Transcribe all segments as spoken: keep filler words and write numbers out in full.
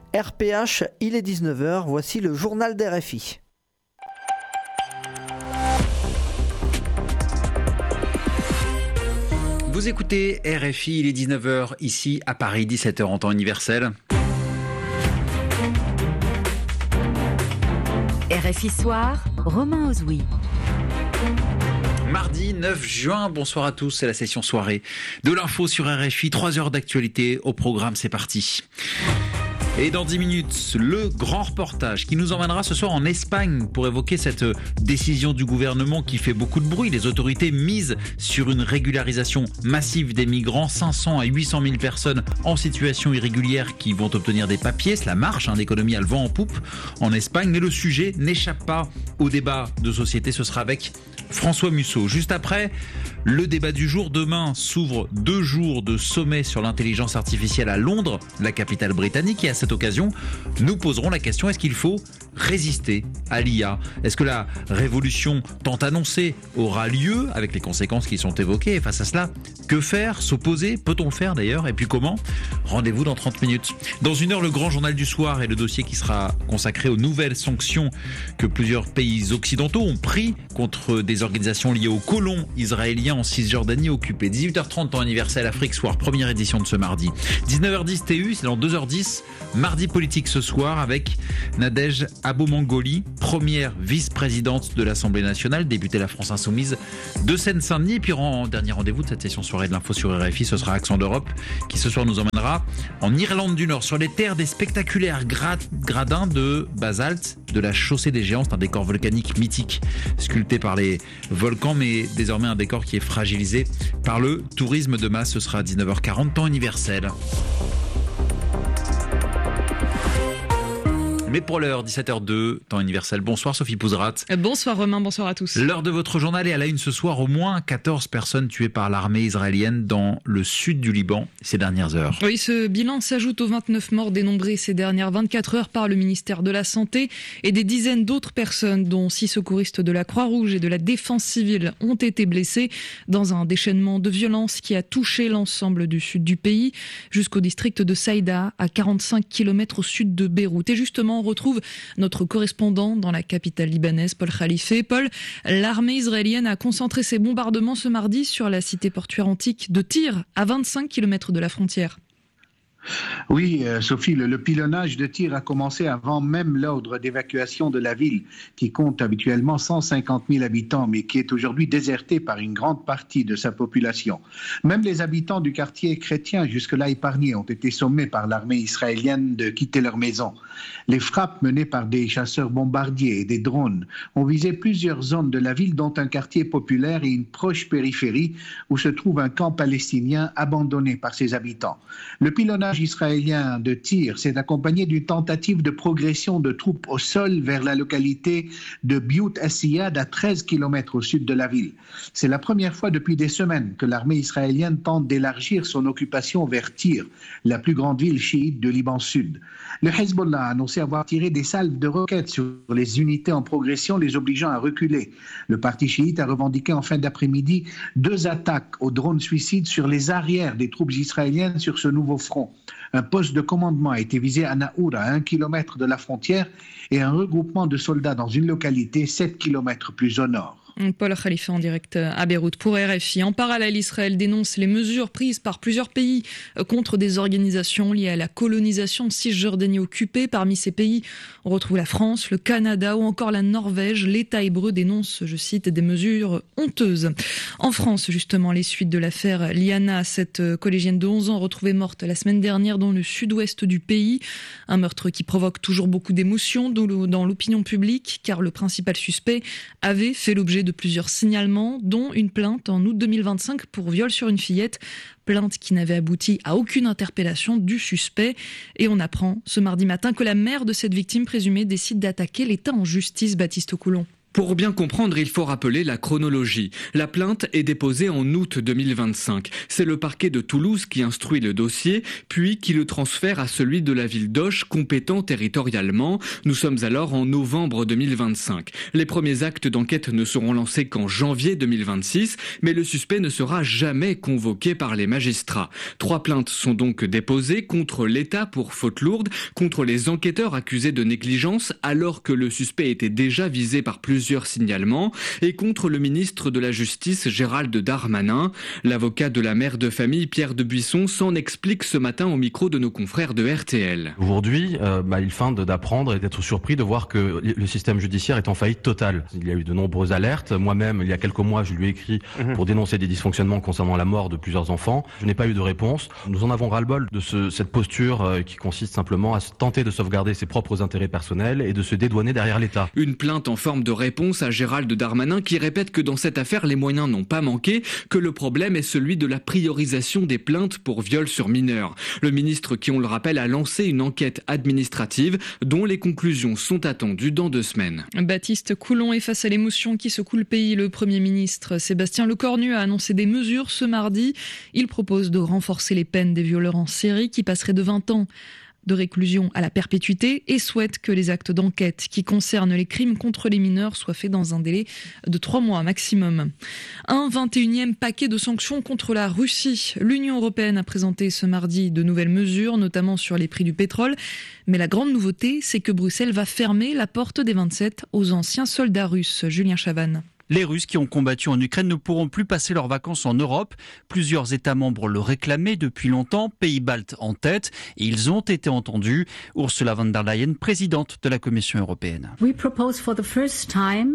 R P H, il est dix-neuf heures, voici le journal d'R F I. Vous écoutez R F I, il est dix-neuf heures, ici à Paris, dix-sept heures en temps universel. R F I Soir, Romain Ozoui. Mardi neuf juin, bonsoir à tous, c'est la session soirée de l'info sur R F I, trois heures d'actualité au programme, c'est parti. Et dans dix minutes, le grand reportage qui nous emmènera ce soir en Espagne pour évoquer cette décision du gouvernement qui fait beaucoup de bruit. Les autorités misent sur une régularisation massive des migrants, cinq cents à huit cent mille personnes en situation irrégulière qui vont obtenir des papiers. Cela marche, hein, l'économie a le vent en poupe en Espagne, mais le sujet n'échappe pas au débat de société. Ce sera avec François Musso. Juste après, le débat du jour. Demain s'ouvrent deux jours de sommet sur l'intelligence artificielle à Londres, la capitale britannique. Et à cette occasion, nous poserons la question, est-ce qu'il faut résister à l'I A ? Est-ce que la révolution tant annoncée aura lieu avec les conséquences qui sont évoquées ? Et face à cela, que faire ? S'opposer ? Peut-on le faire d'ailleurs ? Et puis comment ? Rendez-vous dans trente minutes. Dans une heure, le grand journal du soir et le dossier qui sera consacré aux nouvelles sanctions que plusieurs pays occidentaux ont pris contre des organisations liées aux colons israéliens en Cisjordanie occupée. dix-huit heures trente, temps universel, Afrique Soir, première édition de ce mardi. dix-neuf heures dix T U, c'est dans deux heures dix, mardi politique ce soir avec Nadège Abomangoli, première vice-présidente de l'Assemblée nationale, députée La France Insoumise de Seine-Saint-Denis. Et puis en dernier rendez-vous de cette session soirée de l'info sur R F I, ce sera Accent d'Europe qui ce soir nous emmènera en Irlande du Nord sur les terres des spectaculaires gra- gradins de basalte de la chaussée des géants. C'est un décor volcanique mythique sculpté par les volcans, mais désormais un décor qui est fragilisé par le tourisme de masse. Ce sera à dix-neuf heures quarante, temps universel. Mais pour l'heure, dix-sept heures deux, temps universel. Bonsoir Sophie Pouzrat. Bonsoir Romain, bonsoir à tous. L'heure de votre journal est à la une ce soir. Au moins quatorze personnes tuées par l'armée israélienne dans le sud du Liban ces dernières heures. Oui, ce bilan s'ajoute aux vingt-neuf morts dénombrés ces dernières vingt-quatre heures par le ministère de la Santé et des dizaines d'autres personnes, dont six secouristes de la Croix-Rouge et de la Défense civile, ont été blessés dans un déchaînement de violence qui a touché l'ensemble du sud du pays jusqu'au district de Saïda, à quarante-cinq kilomètres au sud de Beyrouth. Et justement, on retrouve notre correspondant dans la capitale libanaise, Paul Khalife. Paul, l'armée israélienne a concentré ses bombardements ce mardi sur la cité portuaire antique de Tyr, à vingt-cinq kilomètres de la frontière. Oui, euh, Sophie, le, le pilonnage de Tyr a commencé avant même l'ordre d'évacuation de la ville, qui compte habituellement cent cinquante mille habitants, mais qui est aujourd'hui désertée par une grande partie de sa population. Même les habitants du quartier chrétien, jusque-là épargnés, ont été sommés par l'armée israélienne de quitter leur maison. Les frappes menées par des chasseurs bombardiers et des drones ont visé plusieurs zones de la ville, dont un quartier populaire et une proche périphérie où se trouve un camp palestinien abandonné par ses habitants. Le pilonnage israélien de Tyr s'est accompagné d'une tentative de progression de troupes au sol vers la localité de Biout Essiyad, à treize kilomètres au sud de la ville. C'est la première fois depuis des semaines que l'armée israélienne tente d'élargir son occupation vers Tyr, la plus grande ville chiite de Liban Sud. Le Hezbollah a annoncé avoir tiré des salves de roquettes sur les unités en progression, les obligeant à reculer. Le parti chiite a revendiqué en fin d'après-midi deux attaques aux drones suicides sur les arrières des troupes israéliennes sur ce nouveau front. Un poste de commandement a été visé à Naour, à un kilomètre de la frontière, et un regroupement de soldats dans une localité sept kilomètres plus au nord. Paul Khalife en direct à Beyrouth pour R F I. En parallèle, Israël dénonce les mesures prises par plusieurs pays contre des organisations liées à la colonisation de Cisjordanie occupée. Parmi ces pays, on retrouve la France, le Canada ou encore la Norvège. L'État hébreu dénonce, je cite, des mesures honteuses. En France, justement, les suites de l'affaire Liana, cette collégienne de onze ans retrouvée morte la semaine dernière dans le sud-ouest du pays. Un meurtre qui provoque toujours beaucoup d'émotions dans l'opinion publique, car le principal suspect avait fait l'objet de plusieurs signalements, dont une plainte en août deux mille vingt-cinq pour viol sur une fillette. Plainte qui n'avait abouti à aucune interpellation du suspect. Et on apprend ce mardi matin que la mère de cette victime présumée décide d'attaquer l'État en justice, Baptiste Coulon. Pour bien comprendre, il faut rappeler la chronologie. La plainte est déposée en août deux mille vingt-cinq. C'est le parquet de Toulouse qui instruit le dossier, puis qui le transfère à celui de la ville d'Auch, compétent territorialement. Nous sommes alors en novembre deux mille vingt-cinq. Les premiers actes d'enquête ne seront lancés qu'en janvier deux mille vingt-six, mais le suspect ne sera jamais convoqué par les magistrats. Trois plaintes sont donc déposées contre l'État pour faute lourde, contre les enquêteurs accusés de négligence alors que le suspect était déjà visé par plusieurs signalements, et contre le ministre de la Justice Gérald Darmanin. L'avocat de la mère de famille Pierre de Buisson s'en explique ce matin au micro de nos confrères de R T L. Aujourd'hui, euh, bah, il feint d'apprendre et d'être surpris de voir que le système judiciaire est en faillite totale. Il y a eu de nombreuses alertes. Moi-même, il y a quelques mois, je lui ai écrit mmh. pour dénoncer des dysfonctionnements concernant la mort de plusieurs enfants. Je n'ai pas eu de réponse. Nous en avons ras-le-bol de ce, cette posture euh, qui consiste simplement à tenter de sauvegarder ses propres intérêts personnels et de se dédouaner derrière l'État. Une plainte en forme de réponse à Gérald Darmanin qui répète que dans cette affaire, les moyens n'ont pas manqué, que le problème est celui de la priorisation des plaintes pour viol sur mineurs. Le ministre, qui on le rappelle, a lancé une enquête administrative dont les conclusions sont attendues dans deux semaines. Baptiste Coulon est face à l'émotion qui secoue le pays. Le Premier ministre Sébastien Lecornu a annoncé des mesures ce mardi. Il propose de renforcer les peines des violeurs en série qui passeraient de vingt ans de réclusion à la perpétuité et souhaite que les actes d'enquête qui concernent les crimes contre les mineurs soient faits dans un délai de trois mois maximum. Un vingt et unième paquet de sanctions contre la Russie. L'Union européenne a présenté ce mardi de nouvelles mesures, notamment sur les prix du pétrole. Mais la grande nouveauté, c'est que Bruxelles va fermer la porte des vingt-sept aux anciens soldats russes. Julien Chavannes. Les Russes qui ont combattu en Ukraine ne pourront plus passer leurs vacances en Europe. Plusieurs États membres le réclamaient depuis longtemps, pays baltes en tête, et ils ont été entendus. Ursula von der Leyen, présidente de la Commission européenne. We propose for the first time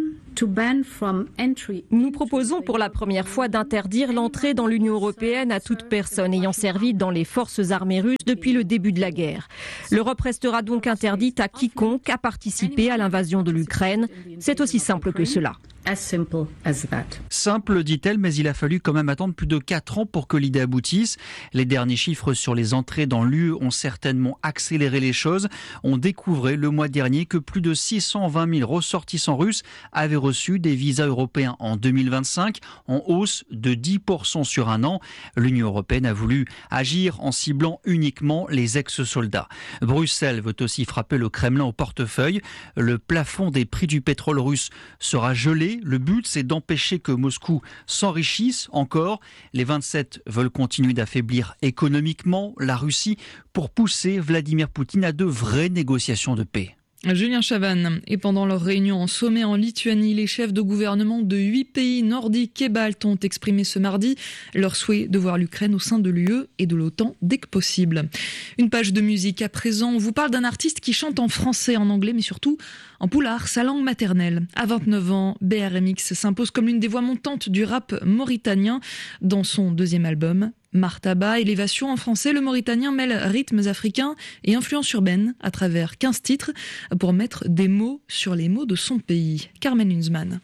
Nous proposons pour la première fois d'interdire l'entrée dans l'Union européenne à toute personne ayant servi dans les forces armées russes depuis le début de la guerre. L'Europe restera donc interdite à quiconque a participé à l'invasion de l'Ukraine. C'est aussi simple que cela. As simple as that. Simple, dit-elle, mais il a fallu quand même attendre plus de quatre ans pour que l'idée aboutisse. Les derniers chiffres sur les entrées dans l'U E ont certainement accéléré les choses. On découvrait le mois dernier que plus de six cent vingt mille ressortissants russes avaient reçu des visas européens en deux mille vingt-cinq, en hausse de dix pour cent sur un an. L'Union européenne a voulu agir en ciblant uniquement les ex-soldats. Bruxelles veut aussi frapper le Kremlin au portefeuille. Le plafond des prix du pétrole russe sera gelé. Le but, c'est d'empêcher que Moscou s'enrichisse encore. Les vingt-sept veulent continuer d'affaiblir économiquement la Russie pour pousser Vladimir Poutine à de vraies négociations de paix. Julien Chavannes. Et pendant leur réunion en sommet en Lituanie, les chefs de gouvernement de huit pays nordiques et baltes ont exprimé ce mardi leur souhait de voir l'Ukraine au sein de l'U E et de l'OTAN dès que possible. Une page de musique à présent. On vous parle d'un artiste qui chante en français, en anglais, mais surtout en poulard, sa langue maternelle. À vingt-neuf ans, B R M X s'impose comme l'une des voix montantes du rap mauritanien dans son deuxième album. Martaba, Élévation en français, le Mauritanien mêle rythmes africains et influences urbaines à travers quinze titres pour mettre des mots sur les mots de son pays. Carmen Hunzman.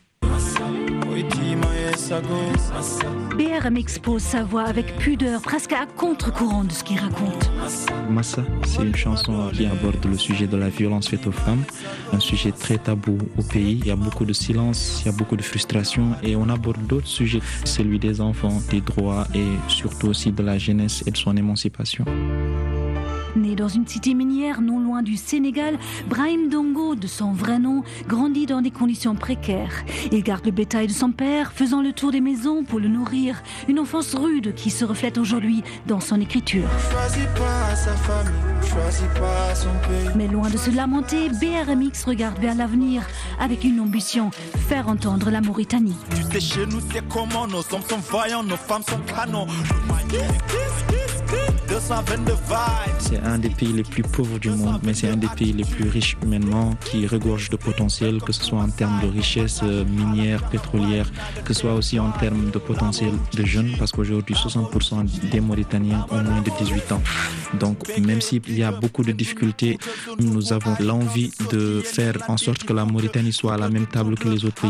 B R M expose sa voix avec pudeur, presque à contre-courant de ce qu'il raconte. Massa, c'est une chanson qui aborde le sujet de la violence faite aux femmes, un sujet très tabou au pays. Il y a beaucoup de silence, il y a beaucoup de frustration et on aborde d'autres sujets, celui des enfants, des droits et surtout aussi de la jeunesse et de son émancipation. Né dans une cité minière non loin du Sénégal, Brahim Dongo, de son vrai nom, grandit dans des conditions précaires. Il garde le bétail de son père, faisant le tour des maisons pour le nourrir. Une enfance rude qui se reflète aujourd'hui dans son écriture. Pas sa famille, pas son pays. Mais loin de se lamenter, B R M X regarde vers l'avenir avec une ambition, faire entendre la Mauritanie. Tu sais chez nous c'est comment, nos hommes sont vaillants, nos femmes sont canons. C'est un des pays les plus pauvres du monde, mais c'est un des pays les plus riches humainement, qui regorge de potentiel, que ce soit en termes de richesse minière, pétrolière, que ce soit aussi en termes de potentiel de jeunes, parce qu'aujourd'hui soixante pour cent des Mauritaniens ont moins de dix-huit ans. Donc même s'il y a beaucoup de difficultés, nous avons l'envie de faire en sorte que la Mauritanie soit à la même table que les autres pays.